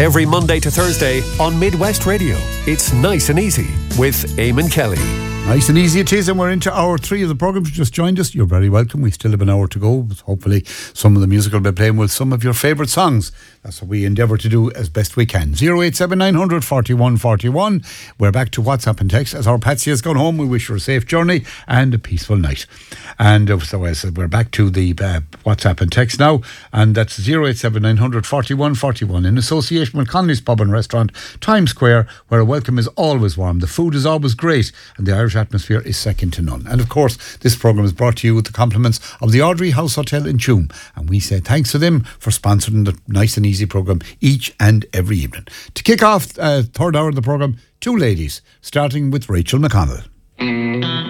Every Monday to Thursday on Midwest Radio. It's Nice and Easy with Eamon Kelly. Nice and easy it is, and we're into hour 3 of the programme. If you just joined us, you're very welcome. We still have an hour to go. Hopefully some of the music will be playing with some of your favourite songs. That's what we endeavour to do as best we can. 087 900 41 41. We're back to WhatsApp and text. As our Patsy has gone home, we wish her a safe journey and a peaceful night. And so I said, we're back to the WhatsApp and text now, and that's 087 900 41 41 in association with Connolly's Pub and Restaurant, Times Square, where a welcome is always warm, the food is always great, and the Irish atmosphere is second to none. And of course, this programme is brought to you with the compliments of the Audrey House Hotel in Tuam, and we say thanks to them for sponsoring the Nice and Easy programme each and every evening. To kick off third hour of the programme, two ladies, starting with Rachel McConnell.